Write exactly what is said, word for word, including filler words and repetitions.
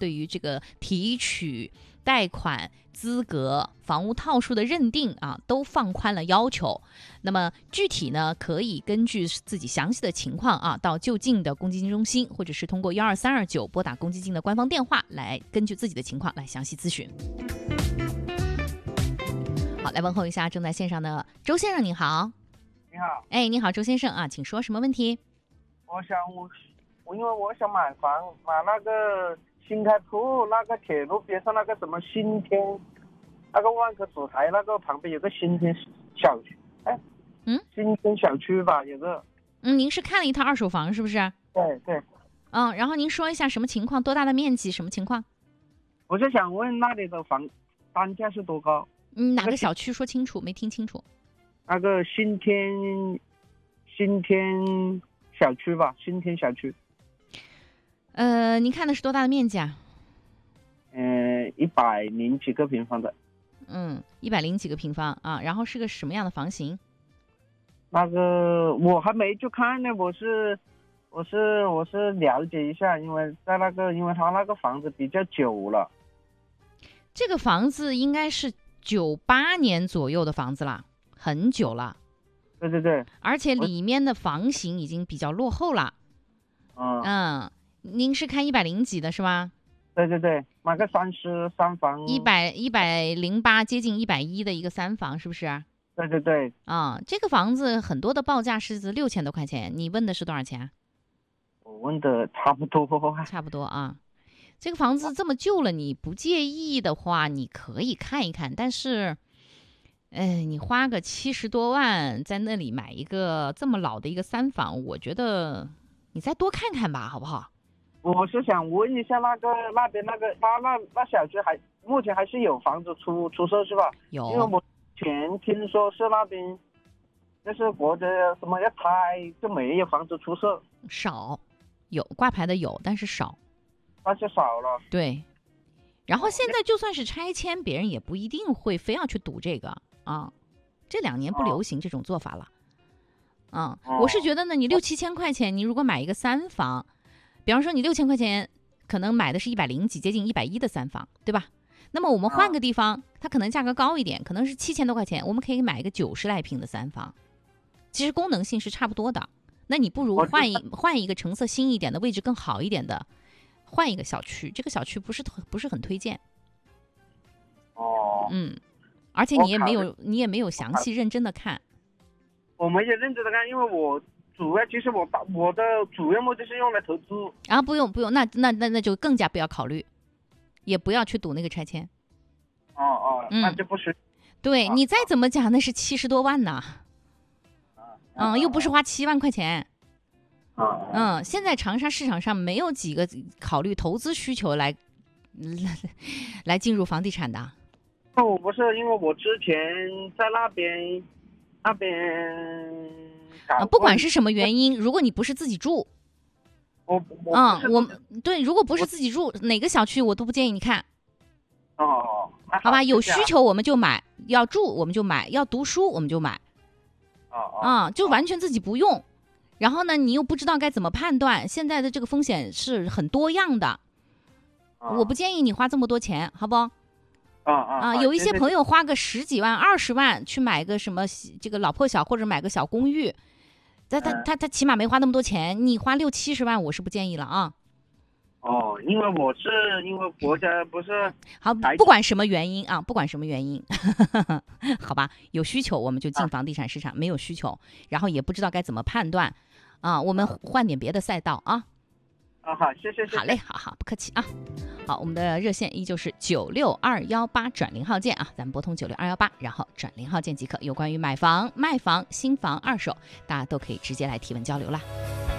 对于这个提取贷款资格、房屋套数的认定啊，都放宽了要求。那么具体呢，可以根据自己详细的情况啊，到就近的公积金中心，或者是通过幺二三二九拨打公积金的官方电话，来根据自己的情况来详细咨询。好，来问候一下正在线上的周先生，你好。 你好， 哎，你好，周先生啊，请说什么问题？ 我想我我因为我想买房，买那个新开铺那个铁路边上那个什么新天，那个万科主台那个旁边有个新天小区，哎， 嗯， 新天小区吧，有个， 嗯，您是看了一套二手房是不是？ 对对， 嗯，然后您说一下什么情况，多大的面积，什么情况？ 我就想问那里的房单价是多高？ 嗯，哪个小区说清楚，没听清楚。 那个新天新天小区吧，新天小区。 呃，您看的是多大的面积啊？ 嗯、呃，一百零几个平方的。 嗯，一百零几个平方啊，然后是个什么样的房型？ 那个我还没去看呢，我是我是我是了解一下，因为在那个因为他那个房子比较久了。 这个房子应该是九八年左右的房子啦，很久了。 对对对， 而且里面的房型已经比较落后了。 嗯嗯，您是看一百零几的是吧？ 对对对，买个三室三房， 一百一百零八，接近一百一的一个三房，是不是？ 对对对， 啊、这个房子很多的报价是六千多块钱，你问的是多少钱？ 我问的差不多。 差不多啊。这个房子这么旧了，你不介意的话，你可以看一看，但是，哎，你花个七十多万在那里买一个这么老的一个三房，我觉得你再多看看吧，好不好？ 我是想问一下那个那边那个他那那小区还目前还是有房子出出售是吧？ 有， 因为我前听说是那边就是国家什么要拆就没有房子出售， 少，有挂牌的有，但是少。 那就少了。 对，然后现在就算是拆迁，别人也不一定会非要去赌这个啊。这两年不流行这种做法了。啊，我是觉得呢，你六七千块钱，你如果买一个三房，比方说你六千块钱，可能买的是一百零几，接近一百一的三房，对吧？那么我们换个地方，它可能价格高一点，可能是七千多块钱，我们可以买一个九十来平的三房，其实功能性是差不多的。那你不如换一换一个成色新一点的，位置更好一点的。换一个小区，这个小区不是不是很推荐。 哦， 嗯，而且你也没有你也没有详细认真的看。 我没有认真的看，因为我主要其实我我的主要目的是用来投资。 啊，不用不用，那那那那就更加不要考虑，也不要去赌那个拆迁。 哦哦， 嗯、 那就不是。 对、 啊、 你再怎么讲，那是七十多万呢。嗯、啊，又不是花七万块钱。 嗯嗯，现在长沙市场上没有几个考虑投资需求来来来进入房地产的。 我不是，因为我之前在那边那边啊，不管是什么原因，如果你不是自己住， 我我嗯，我对，如果不是自己住，哪个小区我都不建议你看。 哦， 好吧，有需求我们就买，要住我们就买，要读书我们就买。 哦哦， 啊，就完全自己不用。然后呢，你又不知道该怎么判断，现在的这个风险是很多样的，我不建议你花这么多钱，好不？ 啊啊啊，有一些朋友花个十几万、二十万去买个什么这个老破小，或者买个小公寓，他他他他起码没花那么多钱，你花六七十万，我是不建议了啊。 哦，因为我是因为国家不是好，不管什么原因啊，不管什么原因，好吧，有需求我们就进房地产市场，啊、没有需求，然后也不知道该怎么判断，啊，我们换点别的赛道啊。 啊，好，谢谢，谢谢。 好嘞，好好，不客气啊。好，我们的热线依旧是九六二幺八转零号键啊，咱们拨通九六二幺八，然后转零号键即可。有关于买房、卖房、新房、二手，大家都可以直接来提问交流啦。